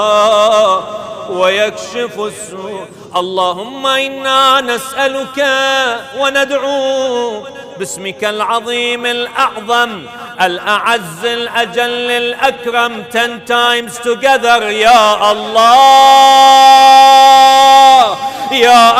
ويكشف السوء. اللهم إنا نسألك وندعو باسمك العظيم الأعظم الأعز الأجل الأكرم 10 times together يا الله يا